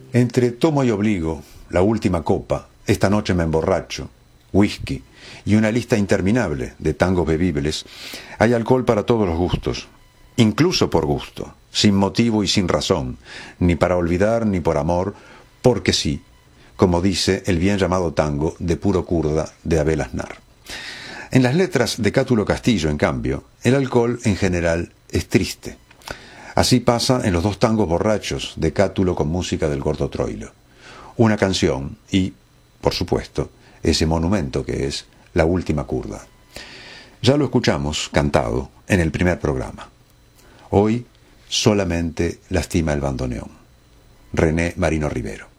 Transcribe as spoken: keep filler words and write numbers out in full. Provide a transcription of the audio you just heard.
Entre tomo y obligo, la última copa, esta noche me emborracho, whisky y una lista interminable de tangos bebibles, hay alcohol para todos los gustos, incluso por gusto, sin motivo y sin razón, ni para olvidar ni por amor, porque sí, como dice el bien llamado tango de puro kurda de Abel Aznar. En las letras de Cátulo Castillo, en cambio, el alcohol en general es triste. Así pasa en los dos tangos borrachos de Cátulo con música del Gordo Troilo. Una canción y, por supuesto, ese monumento que es La Última Kurda. Ya lo escuchamos cantado en el primer programa. Hoy solamente lastima el bandoneón. René Marino Rivero.